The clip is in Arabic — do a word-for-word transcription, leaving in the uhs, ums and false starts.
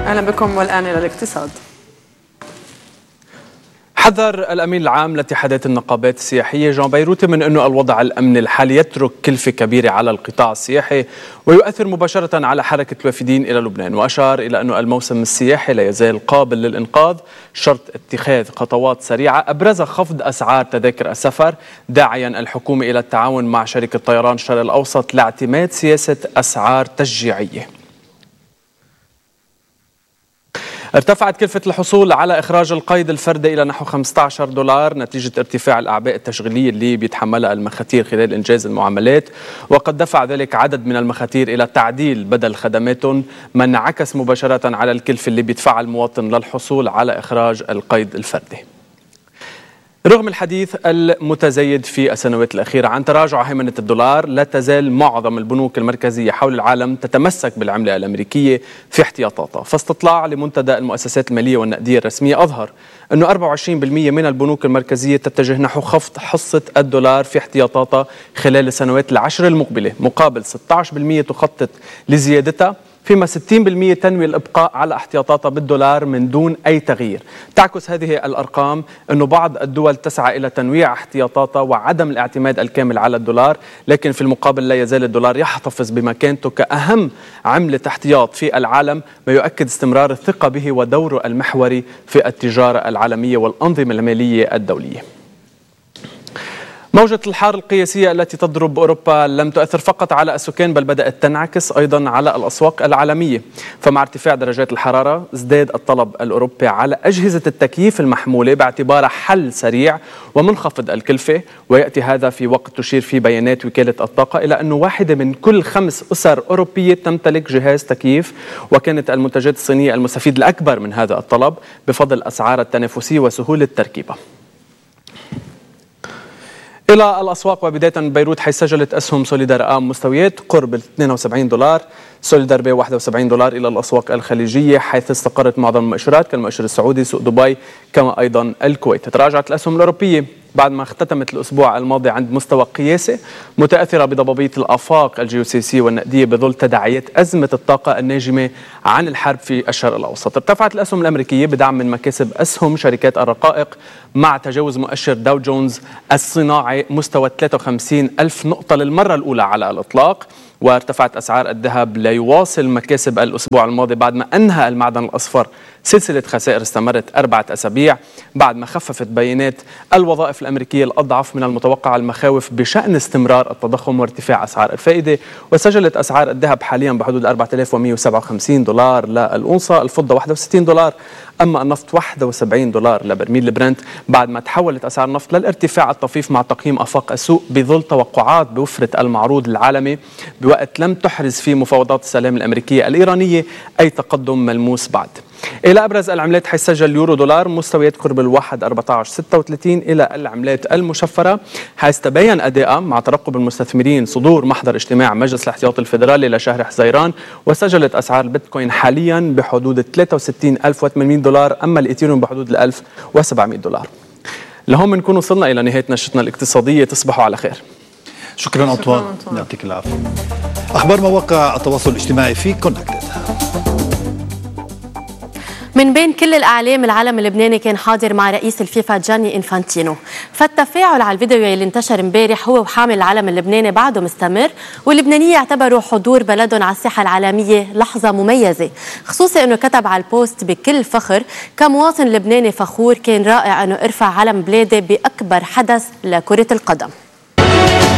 أهلا بكم والآن إلى الاقتصاد. حذر الأمين العام لاتحادات النقابات السياحية جان بيروتي من أنه الوضع الأمني الحالي يترك كلفة كبيرة على القطاع السياحي ويؤثر مباشرة على حركة الوافدين إلى لبنان، وأشار إلى أنه الموسم السياحي لا يزال قابل للإنقاذ، شرط اتخاذ خطوات سريعة أبرزها خفض أسعار تذاكر السفر، داعيا الحكومة إلى التعاون مع شركة طيران الشرق الأوسط لاعتماد سياسة أسعار تشجيعية. ارتفعت كلفة الحصول على إخراج القيد الفردي إلى نحو خمسة عشر دولار نتيجة ارتفاع الأعباء التشغيلية اللي بيتحملها المخاتير خلال إنجاز المعاملات، وقد دفع ذلك عدد من المخاتير إلى تعديل بدل خدماتهم، ما انعكس مباشرة على الكلفة اللي بيدفعها المواطن للحصول على إخراج القيد الفردي. رغم الحديث المتزايد في السنوات الأخيرة عن تراجع هيمنة الدولار، لا تزال معظم البنوك المركزية حول العالم تتمسك بالعملة الأمريكية في احتياطاتها، فاستطلاع لمنتدى المؤسسات المالية والنقدية الرسمية أظهر أنه أربعة وعشرين بالمئة من البنوك المركزية تتجه نحو خفض حصة الدولار في احتياطاتها خلال السنوات العشر المقبلة، مقابل ستة عشر بالمئة تخطط لزيادتها، فيما ستين بالمئة تنوي الإبقاء على احتياطاتها بالدولار من دون أي تغيير. تعكس هذه الأرقام أن بعض الدول تسعى إلى تنويع احتياطاتها وعدم الاعتماد الكامل على الدولار، لكن في المقابل لا يزال الدولار يحتفظ بمكانته كأهم عملة احتياط في العالم، ما يؤكد استمرار الثقة به ودوره المحوري في التجارة العالمية والأنظمة المالية الدولية. موجة الحار القياسية التي تضرب أوروبا لم تؤثر فقط على السكان بل بدأت تنعكس أيضا على الأسواق العالمية، فمع ارتفاع درجات الحرارة ازداد الطلب الأوروبي على أجهزة التكييف المحمولة باعتبارها حل سريع ومنخفض الكلفة، ويأتي هذا في وقت تشير فيه بيانات وكالة الطاقة إلى أنه واحدة من كل خمس أسر أوروبية تمتلك جهاز تكييف، وكانت المنتجات الصينية المستفيد الأكبر من هذا الطلب بفضل أسعار التنافسية وسهولة تركيبها. إلى الأسواق وبداية من بيروت، حيث سجلت أسهم سوليدار آم مستويات قرب اثنين وسبعين دولار، سوليدار بي واحد وسبعين دولار. إلى الأسواق الخليجية حيث استقرت معظم المؤشرات كالمؤشر السعودي، سوق دبي، كما أيضا الكويت. تراجعت الأسهم الأوروبية بعد ما اختتمت الأسبوع الماضي عند مستوى قياسي، متأثرة بضبابية الآفاق الجيوسياسية والنقدية بظل تداعيات أزمة الطاقة الناجمة عن الحرب في الشرق الأوسط. ارتفعت الأسهم الأمريكية بدعم من مكاسب أسهم شركات الرقائق مع تجاوز مؤشر داو جونز الصناعي مستوى ثلاثة وخمسين ألف نقطة للمرة الأولى على الإطلاق. وارتفعت أسعار الذهب ليواصل مكاسب الأسبوع الماضي بعد ما أنهى المعدن الأصفر سلسلة خسائر استمرت أربعة أسابيع بعد ما خففت بيانات الوظائف الأمريكية الأضعف من المتوقع المخاوف بشأن استمرار التضخم وارتفاع أسعار الفائدة. وسجلت أسعار الذهب حاليا بحدود أربعة آلاف ومئة وسبعة وخمسين دولار للأونصة، الفضة واحد وستين دولار، أما النفط واحد وسبعين دولار لبرميل البرنت، بعد ما تحولت أسعار النفط للارتفاع الطفيف مع تقييم آفاق السوق بظل توقعات بوفرة المعروض العالمي بوقت لم تحرز فيه مفاوضات السلام الأمريكية الإيرانية أي تقدم ملموس بعد. إلى أبرز العملات، حيث سجل اليورو دولار مستويات قرب الواحد أربعة عشر ستة وثلاثين. إلى العملات المشفرة، حيث تبين أداءها مع ترقب المستثمرين صدور محضر اجتماع مجلس الاحتياطي الفيدرالي لشهر حزيران، وسجلت أسعار البيتكوين حاليا بحدود ثلاثة وستين ألف وثمانمئة دولار، أما الإيثيريوم بحدود ال ألف وسبعمئة دولار. لهم بنكون وصلنا إلى نهاية نشرتنا الاقتصادية، تصبحوا على خير. شكرا أنطوان، يعطيك العافية. أخبار مواقع التواصل الاجتماعي في كونكتد. من بين كل الأعلام، العلم اللبناني كان حاضر مع رئيس الفيفا جاني إنفانتينو، فالتفاعل على الفيديو اللي انتشر امبارح هو وحامل العلم اللبناني بعده مستمر، واللبنانية اعتبروا حضور بلدهم على الساحة العالمية لحظة مميزة، خصوصا أنه كتب على البوست بكل فخر: كمواطن لبناني فخور، كان رائع أنه ارفع علم بلادي بأكبر حدث لكرة القدم.